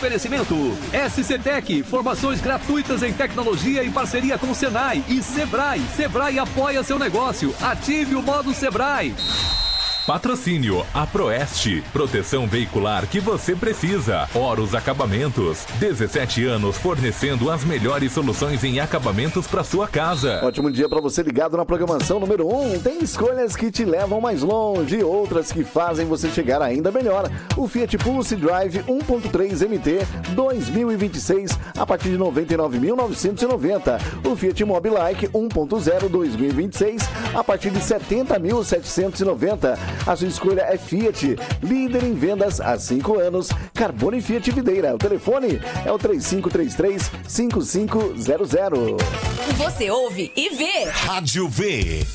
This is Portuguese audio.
Oferecimento SCTec, formações gratuitas em tecnologia em parceria com o Senai e Sebrae. Sebrae apoia seu negócio. Ative o modo Sebrae. Patrocínio Aproeste, proteção veicular que você precisa. Horus Acabamentos, 17 anos fornecendo as melhores soluções em acabamentos para sua casa. Ótimo dia para você ligado na programação número 1. Tem escolhas que te levam mais longe e outras que fazem você chegar ainda melhor. O Fiat Pulse Drive 1.3 MT 2026 a partir de 99.990. O Fiat Mobilike 1.0 2026 a partir de 70.790. A sua escolha é Fiat, líder em vendas há 5 anos. Carbone Fiat Videira. O telefone é o 3533-5500. Você ouve e vê. Rádio V.